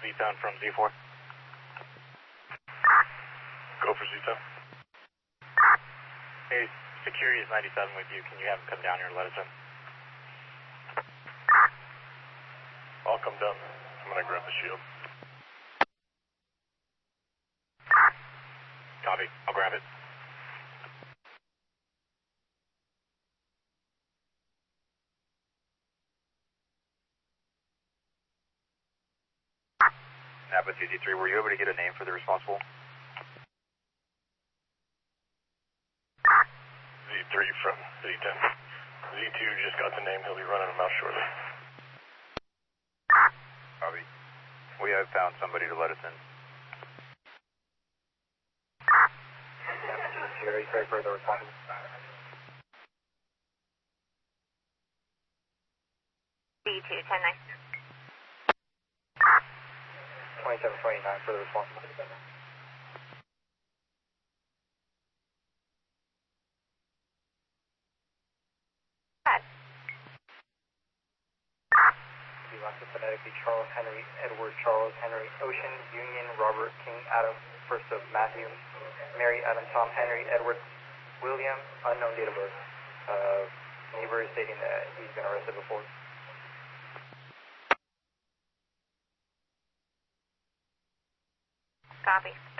Z-Town from Z4. Go for Z-Town. Hey, security is 97 with you. Can you have him come down here and let us in? I'll come down. I'm going to grab the shield. Copy. I'll grab it. Napa 2Z3, were you able to get a name for the responsible? Z3 from Z10. Z2 just got the name. He'll be running him out shortly. Copy. We have found somebody to let us in. Ready for the responsible. Z2, 10-9. 2729 for the responsible. Lambda phonetically Charles Henry, Edward Charles Henry, Ocean, Union, Robert King, Adam, first of Matthew, Mary, Adam, Tom, Henry, Edward, William, unknown date of birth. Neighbor is stating that he's been arrested before. Copy.